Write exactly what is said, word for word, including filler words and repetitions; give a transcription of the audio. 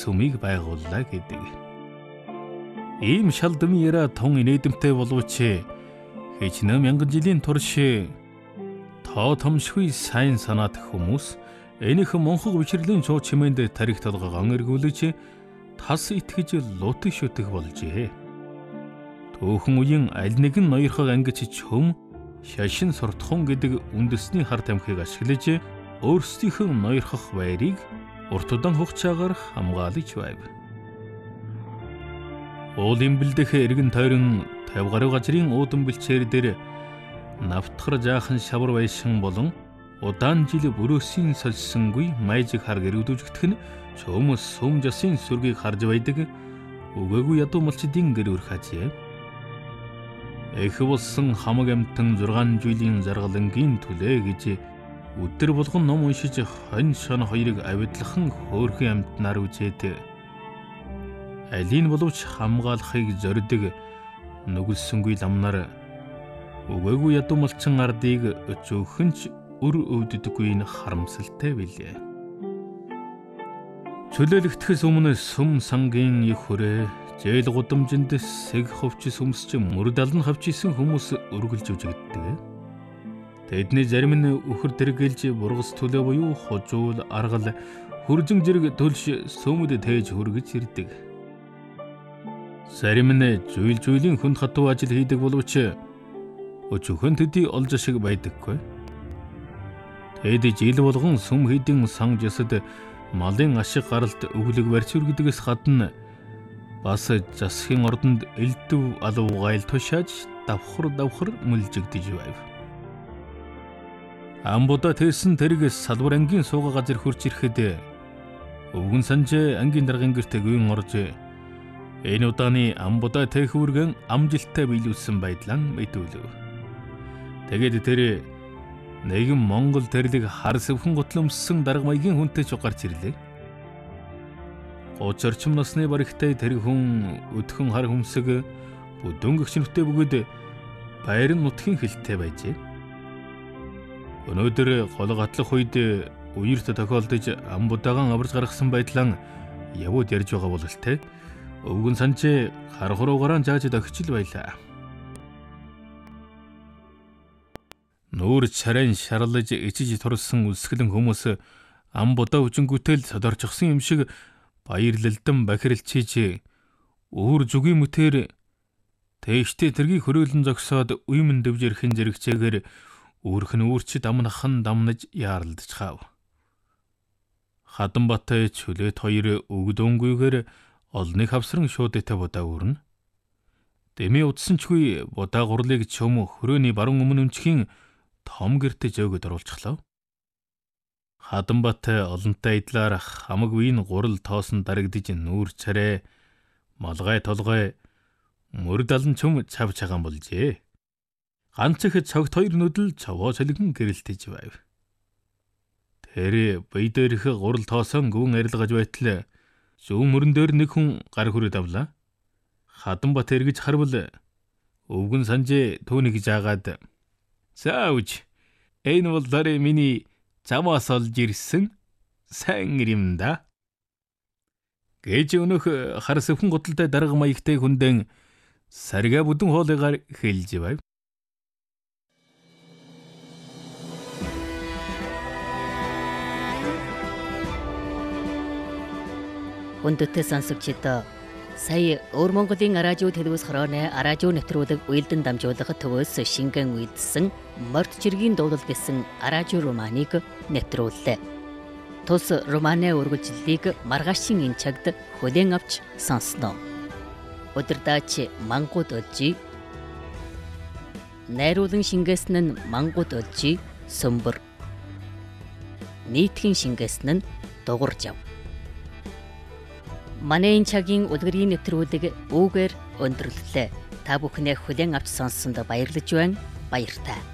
сүмийг байгууллаа гэдэг. Ийм шал дэмий яриа тун инээдэмтэй боловч хичнээн мянган жилийн турш тоо томшгүй сайн санаад хүмүүс энийхэн монхог бичрэлийн чуу чимээнд тарих толгоогоо эргүүлж тас итгэж лутг шүтг болжээ. Төөхөн үеийн аль нэгэн ноёрхог ангич чөм шашин суртахун гэдэг үндэсний хар тамхиг ашиглаж өөрсдийнхөө ноёрхох байрыг урт удаан хугацаагаар хамгаалж байв. Уулын бэлдэх эргэн тойрон тавь гаруй газрын уудан бэлчээр дээр навтхар жаахан шавар байшин болон удаан жил бүрөөсийн сольсонгүй майжиг хар гэрүүдүүжигдэх нь чөмөс сүм жасын сүргийг харж байдаг өгөөгүй ядуу малчдын гэр өрх хажээ. Эх болсон хамаг амтан зургаан жилийн заргалангийн түлээ гэж өдөр болгон ном уншиж хонь шон хоёрыг авидлахан хөөрхөн амтнаар үзээд алийг боловч хамгаалахыг зорддог нүгэлсэнгүй ламнаар өгөөгүй ядуу малчин ардыг өчөөхөнч өр өвддөггүй н харамсалтай билээ. Чөлөөлөгдөхөөс өмнө сүм сангийн их хүрээ зээл гудамжинд сэг ховч сүмсч мөрд алан хавчисэн хүмүүс өргөлж үжигддэг. Тэдний зарим нь үхэр тэргэлж бургас төлөө буюу хожуул аргал хөржин зэрэг төлш сүмд тээж хүргэж ирдэг. Зарим нь зүйл зүйлийн хүнд хатуу ажил хийдэг боловч өчөөхөн төдий олж шиг байдаггүй. Тэд жил болгон сүм хийдийн сан жасад малын ашиг гаралт өглөг барьц үргдгээс гадна бас засхийн ордонд элдв алуу гайл тушааж давхар давхар мүлжигдэж байв. Амбуда тэрсэн тэрэг салбар ангийн сууга газар хурж ирэхэд өвгөн санжээ ангийн даргын гэрт гүйн орж энэ удааны амбуда тэхүүргэн амжилттай биелүүлсэн байдлаа мэдүүлв. Тэгээд тэр нэгэн Монгол тэрлэг хар сэвхэн готломссон дарга маягийн хүнтэй ч гарч ирлээ. Гоц орчим насны баригтай тэр хүн өдхөн хар хүмсэг бүдүүн гэгчнүтэй бөгөөд байр нь нутгийн хилтэй байжээ. Өнөөдөр гол гатлах үед үерт тохиолдож амбудагаан аварж гаргасан байдлаа явууд ярьж байгаа бололтой. Өвгөн санчээ хар хуруугаараа зааж дохичл байлаа. Нүүр царайн шарлаж ичиж турсан үлсгэлэн хүмүүс амбудаа хүчингүтэл содорчсон юм шиг баярлалдан бахиралчиж өөр зүгийн мөтөр тэштэй тэргийг хөрөөлөн зогсоод уймэн дэвжэрхэн зэрэгцээгээр өөрхөн өөрчд амнахан дамнаж яаралдж хав. Хатанбатай чөлөөт хоёр өгдөнгүйгээр олныг хавсран шуудтай будаа өрнө. Дэмий удсанчгүй будаа гурлыг чөм хөрөөний баруун өмнө өмчхийн том гэрте зөөгөд оруулчихлаа. Хатанбат олонтой идлаар хамаг үеийн гурал тоосон дарагдж нүүр царай малгай толгой мөрд алан чөм цав цагаан болжээ. Ганц их цогт хоёр нүдэл цовоо солигон гэрэлтэж байв. Тэр бие дээрх гурал тоосон гүн арилгаж байтал зүүн мөрөн дээр нэг хүн гар хүрээд авлаа. Хатанбат эргэж харвал өвгөн санжээ түүнийг жаагаад "За үж, энэ бол дарэ миний замаас олж ирсэн сайн юм да" гэж өнөх хар сэвхэн гуталтай дарга маягтай хүндэн сарга бүдэн хоолыгаар хэлж байв. Хүндэтгэл сонсогчдоо сая Өвөр Монголын радио телевиз хорооны радио нэвтрүүлэг уялдан дамжуулах төвөөс шингэн үйлдсэн Морд жиргийн дуулал гэсэн радио романыг нэвтрүүллээ. Тус романы үргэлжлэлийг маргаашийн энэ цагт хүлээн авч сонсноо. Өдөрдаач мангууд олжи. Найруулан шингээсэн нь мангууд олжи сөмбөр. Нийтхэн шингээсэн нь дугууржав. Манай энэ цагийн үлгэрийн нэвтрүүлэг үүгээр өндөрлөлөө. Та бүхнээ хүлээн авч сонссонд баярлаж байна. Баяртай.